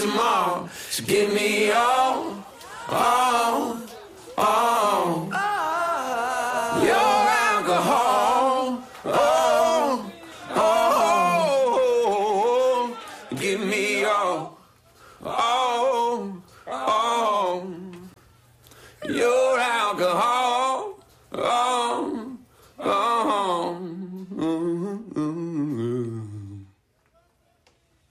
tomorrow. So give me all your alcohol. Give me all your alcohol.